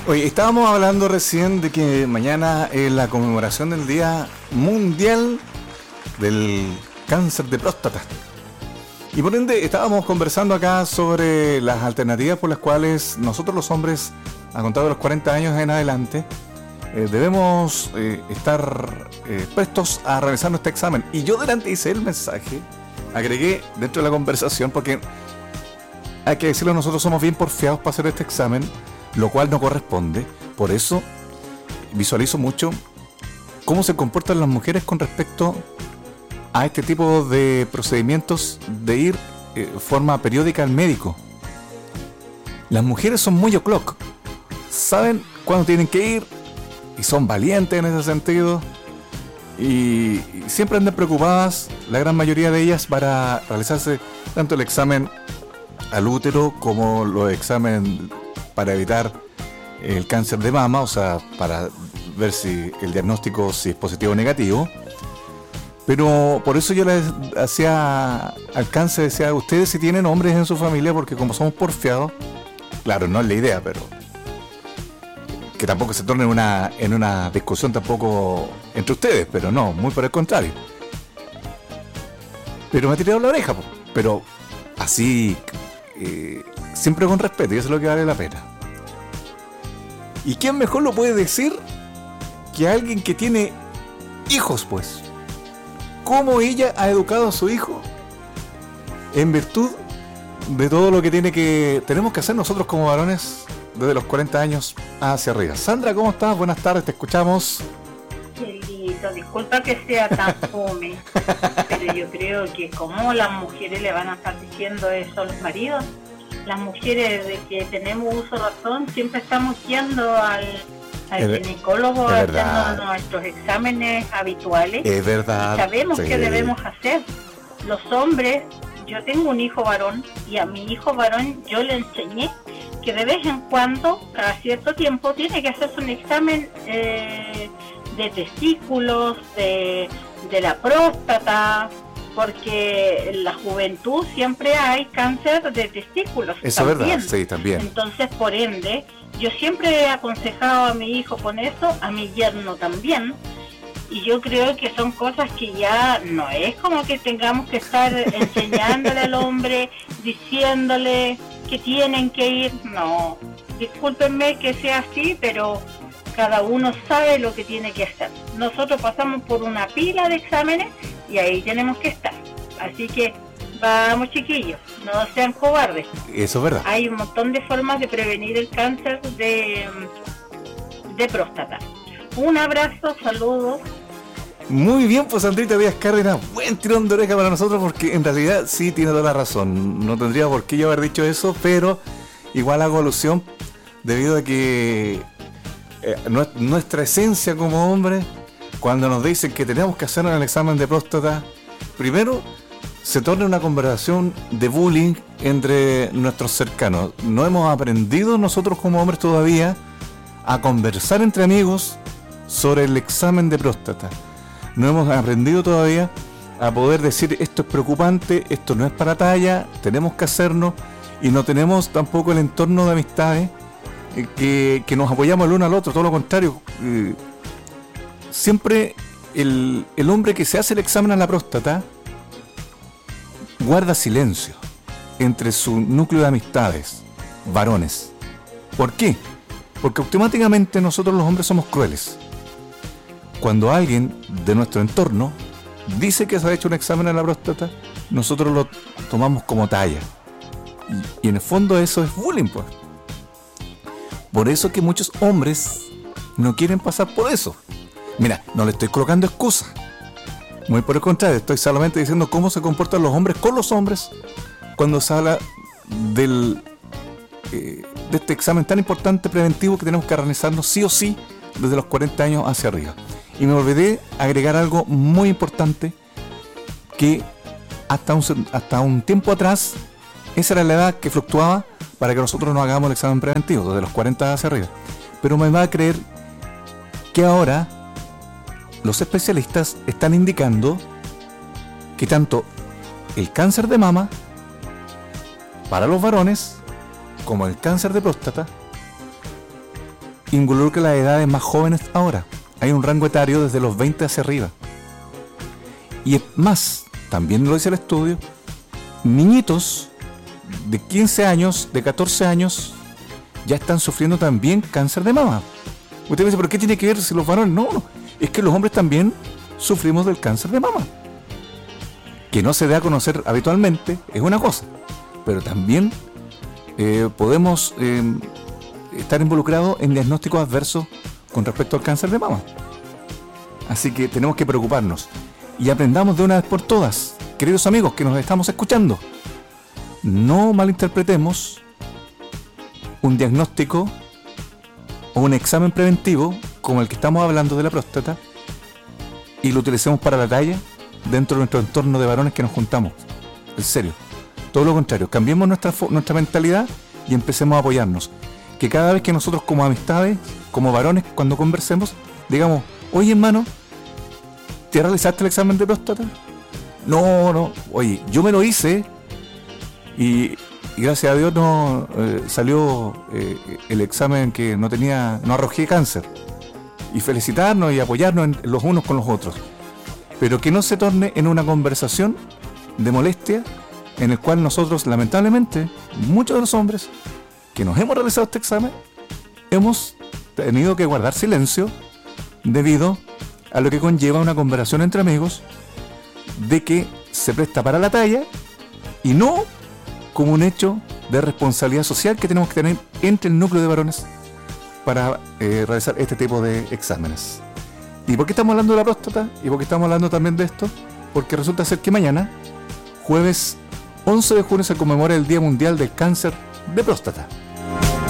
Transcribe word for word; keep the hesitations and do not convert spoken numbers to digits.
Oye, estábamos hablando recién de que mañana es la conmemoración del Día Mundial del Cáncer de Próstata. Y por ende estábamos conversando acá sobre las alternativas por las cuales nosotros los hombres, a contar de los cuarenta años en adelante, eh, debemos eh, estar eh, prestos a realizar nuestro examen. Y yo delante hice el mensaje, agregué dentro de la conversación, porque hay que decirlo, nosotros somos bien porfiados para hacer este examen, lo cual no corresponde. Por eso visualizo mucho cómo se comportan las mujeres con respecto a este tipo de procedimientos de ir de eh, forma periódica al médico. Las mujeres son muy o'clock, saben cuándo tienen que ir y son valientes en ese sentido, y, y siempre andan preocupadas, la gran mayoría de ellas, para realizarse tanto el examen al útero como los exámenes para evitar el cáncer de mama, o sea, para ver si el diagnóstico, si es positivo o negativo. Pero por eso yo les hacía alcance, decía, ustedes si tienen hombres en su familia, porque como somos porfiados, claro, no es la idea, pero que tampoco se torne en una, en una discusión tampoco entre ustedes, pero no, muy por el contrario. Pero me ha tirado la oreja, pero así, eh, siempre con respeto, y eso es lo que vale la pena. ¿Y quién mejor lo puede decir que alguien que tiene hijos, pues? ¿Cómo ella ha educado a su hijo en virtud de todo lo que tiene que tenemos que hacer nosotros como varones desde los cuarenta años hacia arriba? Sandra, ¿cómo estás? Buenas tardes, te escuchamos. Querido, disculpa que sea tan fome, pero yo creo que como las mujeres le van a estar diciendo eso a los maridos, las mujeres de que tenemos uso de razón siempre estamos yendo al... al es, ginecólogo, haciendo nuestros exámenes habituales. Es verdad. Y sabemos sí. qué debemos hacer. Los hombres, yo tengo un hijo varón y a mi hijo varón yo le enseñé que de vez en cuando, cada cierto tiempo, tiene que hacerse un examen eh, de testículos, de, de la próstata, porque en la juventud siempre hay cáncer de testículos. Eso es verdad, sí, también. Entonces, por ende, yo siempre he aconsejado a mi hijo con eso, a mi yerno también, y yo creo que son cosas que ya no es como que tengamos que estar enseñándole al hombre, diciéndole que tienen que ir, no, discúlpenme que sea así, pero cada uno sabe lo que tiene que hacer. Nosotros pasamos por una pila de exámenes y ahí tenemos que estar, así que vamos, chiquillos, no sean cobardes. Eso es verdad. Hay un montón de formas de prevenir el cáncer de, de próstata. Un abrazo, saludos. Muy bien, pues Sandrita Díaz Cárdenas, buen tirón de oreja para nosotros, porque en realidad sí tiene toda la razón. No tendría por qué yo haber dicho eso, pero igual hago alusión debido a que eh, nuestra esencia como hombre, cuando nos dicen que tenemos que hacer el examen de próstata, primero se torna una conversación de bullying entre nuestros cercanos. No hemos aprendido nosotros como hombres todavía a conversar entre amigos sobre el examen de próstata. No hemos aprendido todavía a poder decir esto es preocupante, esto no es para talla, tenemos que hacernos, y no tenemos tampoco el entorno de amistades eh, que, que nos apoyamos el uno al otro, todo lo contrario. Eh, siempre el, el hombre que se hace el examen a la próstata guarda silencio entre su núcleo de amistades, varones. ¿Por qué? Porque automáticamente nosotros los hombres somos crueles. Cuando alguien de nuestro entorno dice que se ha hecho un examen a la próstata, nosotros lo tomamos como talla. Y, y en el fondo eso es bullying, pues. Por eso que muchos hombres no quieren pasar por eso. Mira, no le estoy colocando excusa. Muy por el contrario, estoy solamente diciendo cómo se comportan los hombres con los hombres cuando se habla del, eh, de este examen tan importante preventivo que tenemos que realizarnos sí o sí desde los cuarenta años hacia arriba. Y me olvidé agregar algo muy importante, que hasta un, hasta un tiempo atrás esa era la edad que fluctuaba para que nosotros no hagamos el examen preventivo, desde los cuarenta hacia arriba. Pero me va a creer que ahora los especialistas están indicando que tanto el cáncer de mama para los varones como el cáncer de próstata involucra las edades más jóvenes ahora. Hay un rango etario desde los veinte hacia arriba. Y es más, también lo dice el estudio, niñitos de quince años, de catorce años, ya están sufriendo también cáncer de mama. Usted me dice, ¿pero qué tiene que ver si los varones? No, no, es que los hombres también sufrimos del cáncer de mama. Que no se dé a conocer habitualmente es una cosa, pero también eh, podemos eh, estar involucrados en diagnósticos adversos con respecto al cáncer de mama. Así que tenemos que preocuparnos y aprendamos de una vez por todas, queridos amigos que nos estamos escuchando, no malinterpretemos un diagnóstico o un examen preventivo como el que estamos hablando de la próstata y lo utilicemos para la talla dentro de nuestro entorno de varones que nos juntamos. En serio, todo lo contrario, cambiemos nuestra, nuestra mentalidad y empecemos a apoyarnos. Que cada vez que nosotros como amistades, como varones, cuando conversemos, digamos, oye hermano, ¿te realizaste el examen de próstata? No, no, oye, yo me lo hice y, y gracias a Dios no eh, salió eh, el examen que no tenía, no arrojé cáncer. Y felicitarnos y apoyarnos en, los unos con los otros. Pero que no se torne en una conversación de molestia en el cual nosotros, lamentablemente, muchos de los hombres que nos hemos realizado este examen, hemos tenido que guardar silencio debido a lo que conlleva una conversación entre amigos de que se presta para la talla y no como un hecho de responsabilidad social que tenemos que tener entre el núcleo de varones para eh, realizar este tipo de exámenes. ¿Y por qué estamos hablando de la próstata? ¿Y por qué estamos hablando también de esto? Porque resulta ser que mañana, jueves once de junio, se conmemora el Día Mundial del Cáncer de Próstata.